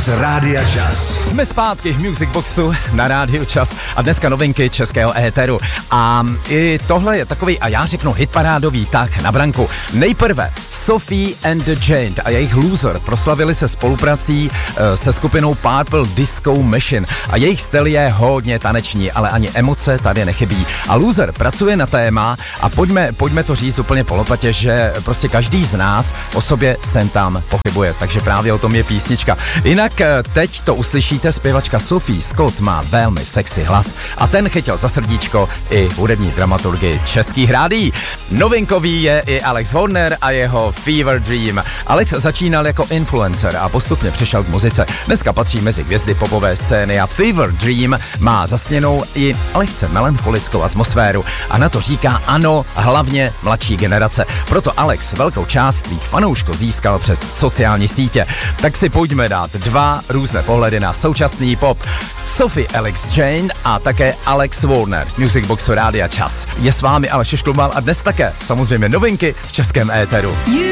Rádia Čas. Jsme zpátky v Music Boxu na Rádiu Čas a dneska novinky českého éteru. A i tohle je takový, a já řeknu hitparádový tah na branku. Nejprve Sophie and the Giant a jejich Loser proslavili se spoluprací se skupinou Purple Disco Machine a jejich styl je hodně taneční, ale ani emoce tady nechybí. A Loser pracuje na téma a pojďme to říct úplně po lopatě, že prostě každý z nás o sobě sem tam pochybuje, takže právě o tom je písnička. Jinak teď to uslyšíte, zpěvačka Sophie Scott má velmi sexy hlas a ten chytil za srdíčko i hudební dramaturgy českých rádií. Novinkový je i Alex Horner a jeho Fever Dream. Alex začínal jako influencer a postupně přešel k muzice. Dneska patří mezi hvězdy popové scény a Fever Dream má zasněnou i lehce melancholickou atmosféru a na to říká ano, hlavně mladší generace. Proto Alex velkou část svých fanoušků získal přes sociální sítě. Tak si pojďme dát dva různé pohledy na současný pop. Sophie Alex Jane a také Alex Warner. Music Boxu Rádia Čas. Je s vámi Aleš Šešklubal a dnes také samozřejmě novinky v českém éteru.